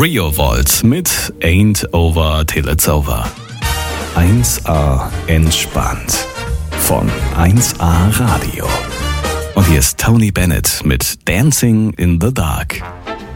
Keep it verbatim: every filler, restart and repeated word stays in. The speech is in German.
Rio Volt mit Ain't Over Till It's Over. eins A entspannt von eins A Radio. Und hier ist Tony Bennett mit Dancing in the Dark.